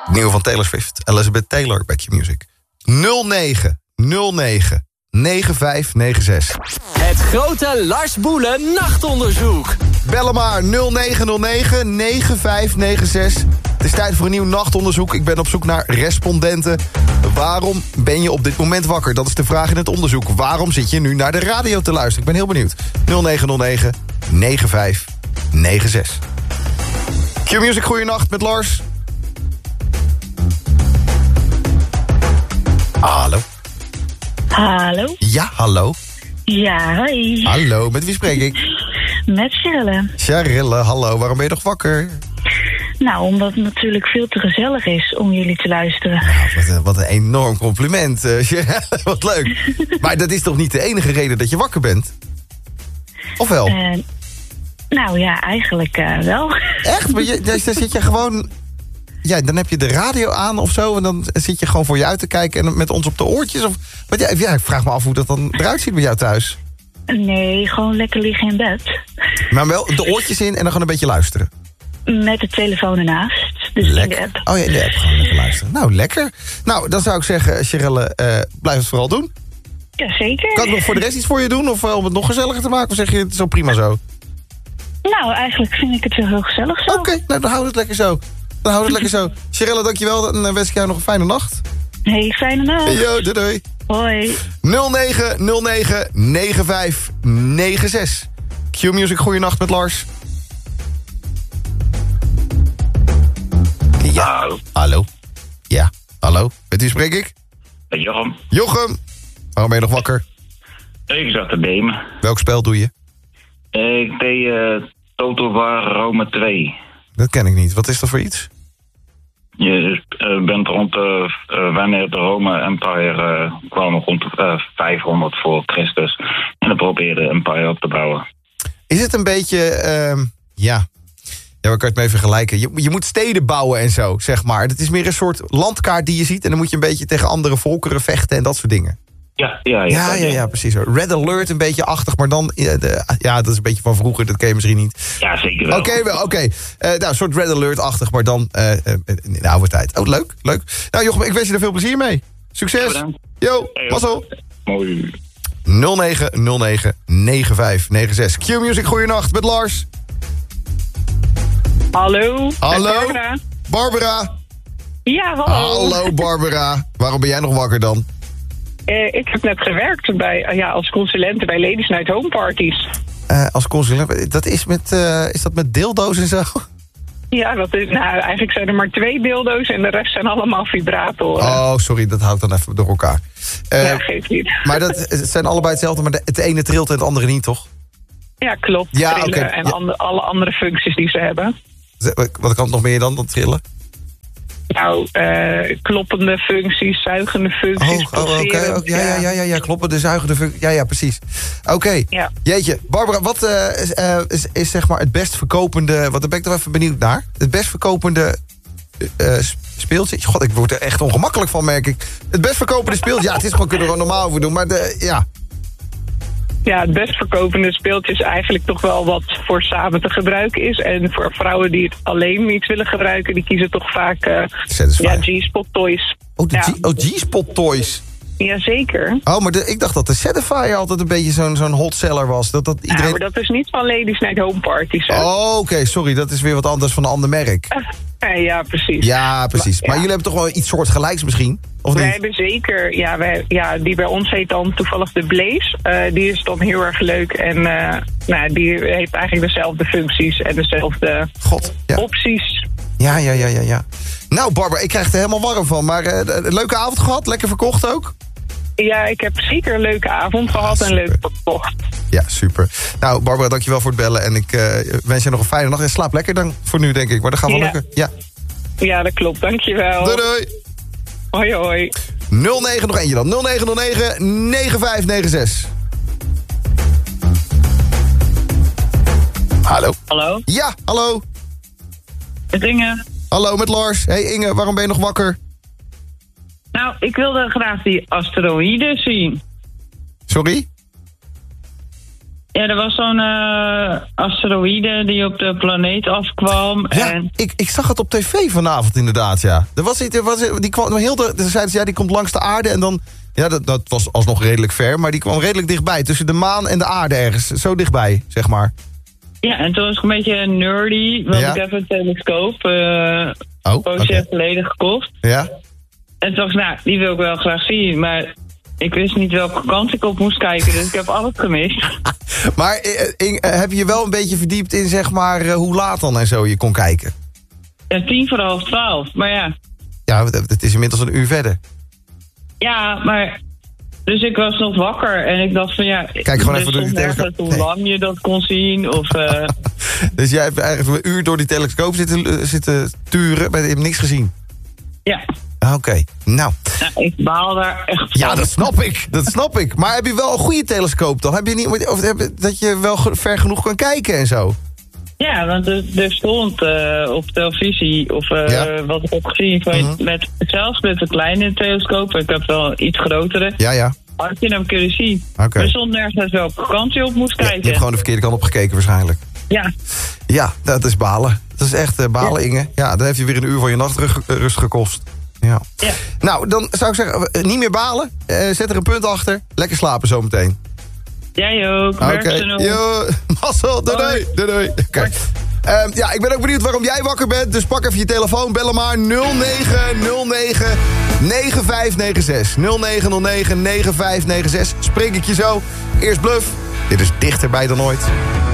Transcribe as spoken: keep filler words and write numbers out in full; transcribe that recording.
Nieuw van Taylor Swift, Elizabeth Taylor, bij Q-Music. nul negen nul negen negen vijf negen zes. Het grote Lars Boelen nachtonderzoek. Bel maar nul negen nul negen negen vijf negen zes. Het is tijd voor een nieuw nachtonderzoek. Ik ben op zoek naar respondenten. Waarom ben je op dit moment wakker? Dat is de vraag in het onderzoek. Waarom zit je nu naar de radio te luisteren? Ik ben heel benieuwd. nul negen nul negen negen vijf negen zes. Q-Music, goeienacht met Lars. Hallo. Hallo. Ja, hallo. Ja, hoi. Hallo, met wie spreek ik? Met Charelle. Charille, hallo. Waarom ben je nog wakker? Nou, omdat het natuurlijk veel te gezellig is om jullie te luisteren. Nou, wat, een, wat een enorm compliment, uh, Charille. Wat leuk. Maar dat is toch niet de enige reden dat je wakker bent? Of wel? Uh, nou ja, eigenlijk uh, wel. Echt? Maar je, dan zit je gewoon... Ja, dan heb je de radio aan of zo... en dan zit je gewoon voor je uit te kijken... en met ons op de oortjes? Of, want ja, ja, ik vraag me af hoe dat dan eruit ziet bij jou thuis. Nee, gewoon lekker liggen in bed. Maar wel de oortjes in en dan gewoon een beetje luisteren? Met de telefoon ernaast. Dus lekker. in de app. Oh ja, in de app gewoon lekker luisteren. Nou, lekker. Nou, dan zou ik zeggen, Charelle, uh, blijf het vooral doen. Jazeker. Kan ik nog voor de rest iets voor je doen? Of uh, om het nog gezelliger te maken? Of zeg je, het is zo prima zo? Nou, eigenlijk vind ik het wel heel gezellig zo. Oké, okay, nou dan houden we het lekker zo. Dan houden we het lekker zo. Charelle, dankjewel. Dan wens ik jou nog een fijne nacht. Hey, fijne nacht. Yo, doei doei. Hoi. nul negen nul negen negen vijf negen zes. Q-Music, goeienacht met Lars. Ja. Hallo. Hallo. Ja, hallo. Met wie spreek ik? Met Jochem. Jochem. Waarom ben je nog wakker? Ik zat te gamen. Welk spel doe je? Ik deed uh, Total War Rome twee. Dat ken ik niet. Wat is dat voor iets? Je uh, bent rond de, uh, wanneer de Rome Empire uh, kwam rond uh, vijfhonderd voor Christus. En dan probeerde Empire op te bouwen. Is het een beetje, uh, ja... Ja, waar kan je het mee vergelijken? Je, je moet steden bouwen en zo, zeg maar. Het is meer een soort landkaart die je ziet... en dan moet je een beetje tegen andere volkeren vechten en dat soort dingen. Ja, ja, ja. Ja, ja, ja, precies. Red Alert een beetje achtig, maar dan... Ja, de, ja, dat is een beetje van vroeger, dat ken je misschien niet. Ja, zeker wel. Oké, okay, oké. Okay. Uh, nou, een soort Red Alert-achtig, maar dan uh, uh, in de oude tijd. Oh, leuk, leuk. Nou, Jochem, ik wens je er veel plezier mee. Succes. Bedankt. Yo, mazzel. Mooi. nul negen nul negen negen vijf negen zes. Q-Music, goeienacht met Lars. Hallo. Hallo. Barbara. Barbara. Ja, hallo. Hallo, Barbara. Waarom ben jij nog wakker dan? Uh, ik heb net gewerkt bij, uh, ja, als consulente bij Ladies Night Home Parties. Uh, als consulent, dat is, met, uh, is dat met dildo's en zo? Ja, dat is, nou, eigenlijk zijn er maar twee dildo's en de rest zijn allemaal vibratoren. Oh, sorry, dat houdt dan even door elkaar. Uh, ja, geeft niet. Maar dat, het zijn allebei hetzelfde, maar de, het ene trilt en het andere niet, toch? Ja, klopt. Ja, trillen okay. en ja. and, alle andere functies die ze hebben. Wat kan het nog meer dan, dan trillen? Nou, uh, kloppende functies, zuigende functies, Oh, oh oké. Okay. Ja, ja, ja, ja, ja, kloppende, zuigende functies. Ja, ja, precies. Oké. Okay. Ja. Jeetje. Barbara, wat uh, is, uh, is, is zeg maar het best verkopende... Wat, daar ben ik toch even benieuwd naar. Het best verkopende uh, speeltje... God, ik word er echt ongemakkelijk van, merk ik. Het best verkopende speeltje... Ja, het is gewoon, kunnen we er normaal over doen, maar de, ja... Ja, het best verkopende speeltje is eigenlijk toch wel wat voor samen te gebruiken is. En voor vrouwen die het alleen niet willen gebruiken, die kiezen toch vaak uh, ja, G-spot toys. Oh, de ja. G- oh, G-spot toys. Jazeker. Oh, maar de, ik dacht dat de Satisfyer altijd een beetje zo'n zo'n hotseller was. Dat, dat iedereen... Ja, maar dat is niet van Ladies Night Home Parties. Oh, oké, okay, sorry. Dat is weer wat anders van een ander merk. Uh, ja, precies. Ja, precies. Maar, ja. maar jullie hebben toch wel iets soortgelijks misschien? Of wij niet? hebben zeker, ja, wij, ja, die bij ons heet dan toevallig de Blaze. Uh, die is dan heel erg leuk en uh, nou, die heeft eigenlijk dezelfde functies en dezelfde God, ja. opties. Ja, ja, ja, ja, ja. Nou, Barbara, ik krijg er helemaal warm van. Maar uh, een leuke avond gehad? Lekker verkocht ook? Ja, ik heb zeker een leuke avond gehad en leuk verkocht. Ja, super. Nou, Barbara, dankjewel voor het bellen. En ik uh, wens je nog een fijne nacht. En slaap lekker dan voor nu, denk ik. Maar dat gaat wel ja. lukken. Ja. Ja, dat klopt. Dankjewel. Doei, doei. Hoi, hoi. nul negen nog eentje dan. nul negen nul negen negen vijf negen zes. Hallo. Hallo. Ja, hallo. Met Inge. Hallo, met Lars. Hey Inge, waarom ben je nog wakker? Nou, ik wilde graag die asteroïden zien. Sorry? Ja, er was zo'n uh, asteroïde die op de planeet afkwam. Ja, en... ik, ik zag het op tv vanavond inderdaad, ja. Er was iets, er was, die kwam heel de, ze zeiden ze, ja, die komt langs de aarde en dan... Ja, dat, dat was alsnog redelijk ver, maar die kwam redelijk dichtbij. Tussen de maan en de aarde ergens, zo dichtbij, zeg maar. Ja, en toen was ik een beetje nerdy, want Ja. ik heb een telescoop uh, Oh, een poosje oké. geleden gekocht. Ja? En toen dacht ik, nou, die wil ik wel graag zien, maar ik wist niet welke kant ik op moest kijken, dus ik heb alles gemist. Maar eh, Ing, eh, heb je je wel een beetje verdiept in, zeg maar, eh, hoe laat dan en zo je kon kijken? Ja, tien voor half twaalf, maar ja. Ja, het, het is inmiddels een uur verder. Ja, maar... Dus ik was nog wakker en ik dacht van ja... Kijk gewoon er even door die stond nergens telescoop. hoe Nee. lang je dat kon zien of... Uh... Dus jij hebt eigenlijk een uur door die telescoop zitten, uh, zitten turen, maar je hebt niks gezien. ja, Ah, Oké, okay. nou. nou, ik baal daar echt van. Ja, dat snap ik, dat snap ik. Maar heb je wel een goede telescoop dan? Heb je niet, of heb, dat je wel ge- ver genoeg kan kijken en zo? Ja, want er, er stond uh, op televisie, of uh, Ja. wat ik heb gezien, van, Mhm. met, zelfs met een kleine telescoop, ik heb wel een iets grotere, Ja, ja. had je hem kunnen zien. Oké. Er stond nergens welke kant je op moest Ja, je kijken. hebt gewoon de verkeerde kant op gekeken waarschijnlijk. Ja, Ja, dat is balen. Dat is echt uh, balen, Ja. Inge. Ja, dan heeft je weer een uur van je nachtrust gekost. Ja. ja. Nou, dan zou ik zeggen, uh, niet meer balen. Uh, zet er een punt achter. Lekker slapen zometeen. Jij ook. Oké, Werk ze nog. yo, Marcel, doei doei. doei, doei. Oké. Um, ja, ik ben ook benieuwd waarom jij wakker bent. Dus pak even je telefoon, bel hem maar nul negen nul negen negen vijf negen zes. nul negen nul negen negen vijf negen zes. Spreek ik je zo. Eerst Bluff. Dit is Dichterbij dan ooit.